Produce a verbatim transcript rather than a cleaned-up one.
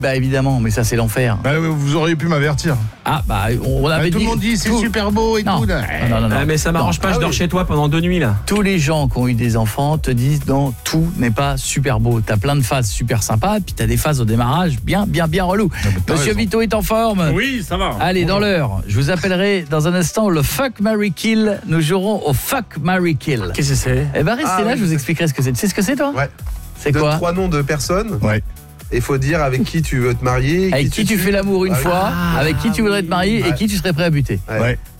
Bah évidemment, mais ça c'est l'enfer. Bah, vous auriez pu m'avertir. Ah bah on avait bah, tout dit... le monde dit c'est tout... super beau et non. tout. Non, non, non, non. Ah, mais ça m'arrange non. pas, ah, je dors oui. chez toi pendant deux nuits là. Tous les gens qui ont eu des enfants te disent non, tout n'est pas super beau. T'as plein de phases super sympas, puis t'as des phases au démarrage bien, bien, bien relou. Monsieur raison. Vito est en forme. Oui, ça va. Allez, dans l'heure, je vous appellerai dans un instant le Fuck, Marry, Kill. Nous jouerons au Fuck, Marry, Kill. Qu'est-ce que c'est? Eh ben restez Ah, là, oui, je vous je expliquerai ce que c'est. Tu sais ce que c'est toi? Ouais. C'est Donne quoi? trois noms de personnes. Ouais. Et il faut dire avec qui tu veux te marier. Avec qui tu fais l'amour une Ah, fois, ah, avec qui tu voudrais te marier et ouais. qui tu serais prêt à buter. Ouais. Ouais.